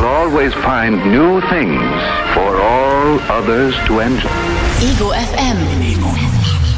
will always find new things for all others to enjoy. Ego FM.